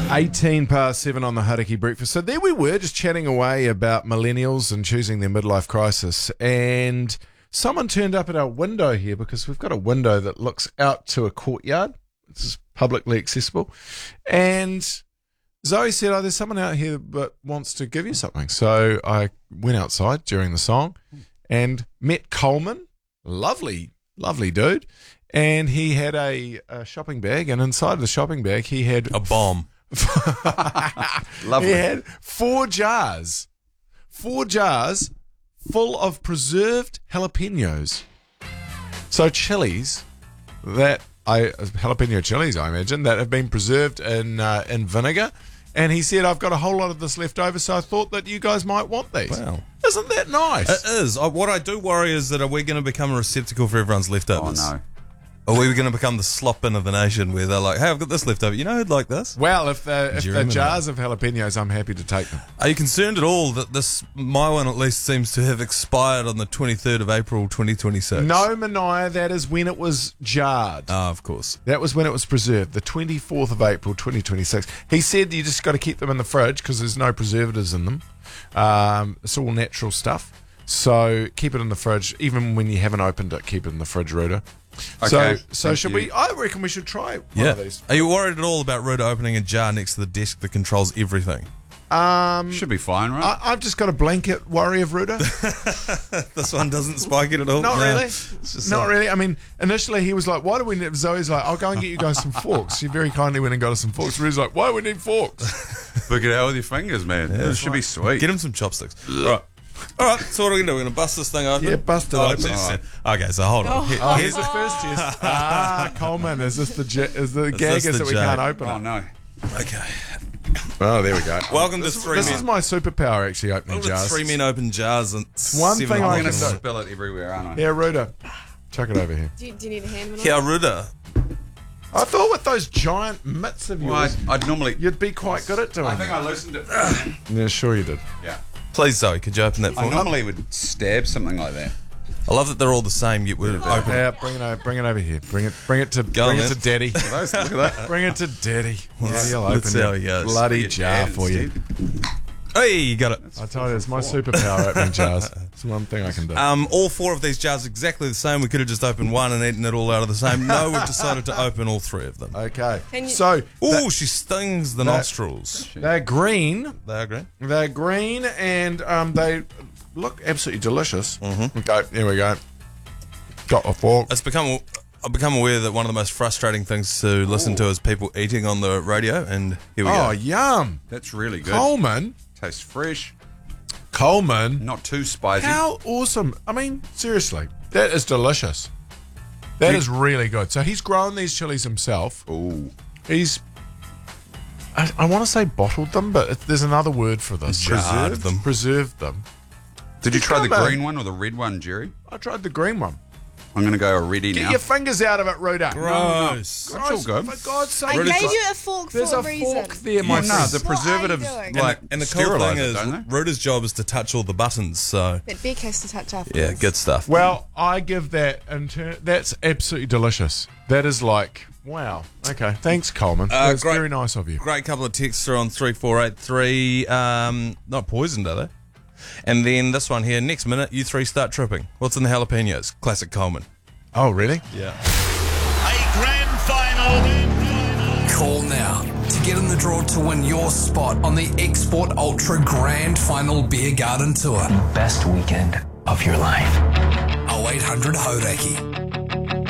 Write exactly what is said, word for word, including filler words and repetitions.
eighteen past seven on the Hauraki Breakfast. So there we were, just chatting away about millennials and choosing their midlife crisis. And someone turned up at our window here because we've got a window that looks out to a courtyard. It's publicly accessible. And Zoe said, oh, there's someone out here that wants to give you something. So I went outside during the song and met Coleman. Lovely, lovely dude. And he had a, a shopping bag, and inside the shopping bag he had a bomb. Lovely. He had four jars, four jars full of preserved jalapenos. So chilies that I jalapeno chilies, I imagine, that have been preserved in uh, in vinegar. And he said, I've got a whole lot of this left over, so I thought that you guys might want these. Wow. Isn't that nice? It is. Uh, what I do worry is that are we going to become a receptacle for everyone's leftovers? Oh, no. Are we going to become the slop bin of the nation where they're like, hey, I've got this left over. You know who'd like this? Well, if they're, if they're German. jars of jalapenos, I'm happy to take them. Are you concerned at all that this, my one at least, seems to have expired on the twenty-third of April twenty twenty-six? No, Mania, that is when it was jarred. Ah, of course. That was when it was preserved, the twenty-fourth of April twenty twenty-six. He said you just got to keep them in the fridge because there's no preservatives in them. Um, it's all natural stuff. So keep it in the fridge. Even when you haven't opened it, keep it in the fridge, Ruda. Okay, so so thank should you. we? I reckon we should try one Yeah. of these. Are you worried at all about Ruda opening a jar next to the desk that controls everything? Um, Should be fine, right? I, I've just got a blanket worry of Ruda. This one doesn't spike it at all? Not No. really. It's just Not like- really. I mean, initially he was like, why do we need... Zoe's like, I'll go and get you guys some forks. She very kindly went and got us some forks. Ruda's like, why do we need forks? Book it out with your fingers, man. Yeah, it should be sweet. Get him some chopsticks. Right. All right, so what are we going to do? We're going to bust this thing open? Yeah, bust it Oh, open. it's- it's- Okay, so hold on. Here- Oh, here's here's the first test. Ah, Coleman, is this the j- is the gag this is the that we jar? can't open Oh, it? no. Okay. Oh, there we go. Welcome to This, Three this Men. is my superpower, actually, opening Welcome to jars. Three Men Open Jars and One seven thing I I'm holes. going to can do. spill it everywhere, aren't I? Here, Ruda, chuck it over here. Do you, do you need a hand? Manoj? Kia Ruda. I thought with those giant mitts of Well, I'd, yours, I'd normally... you'd be quite good at doing I think it. I loosened it. Yeah, sure you did. Yeah. Please, Zoe, could you open that for I me? normally would stab something like that. I love that they're all the same, yet we're open. Yeah, bring it over. Bring it over here. Bring it. Bring it to. Go bring on, it to then. Daddy. Those, look at that. Bring it to Daddy. Let's- Daddy will let's open see how your he goes. bloody Your jar dad for you. instead. Hey, you got it. I told you, it's my superpower opening jars. It's one thing I can do. Um, all four of these jars are exactly the same. We could have just opened one and eaten it all out of the same. No, we've decided to open all three of them. Okay. Can you- So Ooh, she stings the that- nostrils. they're green. They are green. They're green and um, they look absolutely delicious. Mm-hmm. Okay, here we go. Got a fork. It's become. I've become aware that one of the most frustrating things to listen to is people eating on the radio, and here we Oh, go. yum. That's really good. Coleman. Tastes fresh. Coleman. Not too spicy. How awesome. I mean, seriously, that is delicious. That is really good. So he's grown these chilies himself. Ooh. He's, I, I want to say bottled them, but it, there's another word for this. Jarred Preserved them. Preserved them. Did you try the Come on. green one or the red one, Jerry? I tried the green one. I'm going to go a ready Get now. your fingers out of it, Ruda. Gross. That's all good. For God's sake. I Ruda's gave like- you a fork There's for a a reason. fork there, my Oh, no, friend. the What are you preservatives, doing? like, And the cool sterilise thing it, is, don't they? Ruda's job is to touch all the buttons. So But Beck has to touch after yeah, this. good stuff. Well, I give that in turn. That's absolutely delicious. That is like, wow. Okay. Thanks, Coleman. Uh, That's great- very nice of you. Great couple of texts through on three four eight three. Um, not poisoned, are they? And then this one here. Next minute, you three start tripping. What's in the jalapenos? Classic Coleman. Oh, really? Yeah. A grand final. Call now to get in the draw to win your spot on the Export Ultra Grand Final Beer Garden Tour. Best weekend of your life. oh eight hundred Hauraki.